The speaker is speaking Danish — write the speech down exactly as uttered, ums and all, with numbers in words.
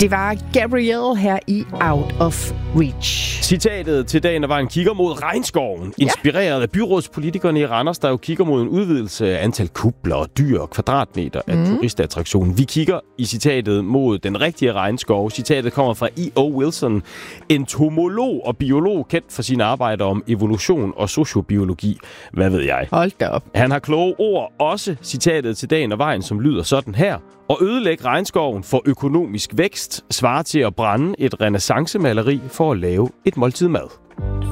Det var Gabrielle her i Out of Reach. Citatet til dagen, der var en kigger mod regnskoven. Inspireret ja. af byrådspolitikerne i Randers, der jo kigger mod en udvidelse af antal kubler og dyr og kvadratmeter af mm. turistattraktionen. Vi kigger i citatet mod den rigtige regnskov. Citatet kommer fra E O Wilson, entomolog og biolog, kendt for sine arbejder om evolution og sociobiologi. Hvad ved jeg? Hold da op. Han har kloge ord. Også citatet til dagen og vejen, som lyder sådan her. Og ødelægge regnskoven for økonomisk vækst svarer til at brænde et renæssancemaleri for at lave et måltid mad.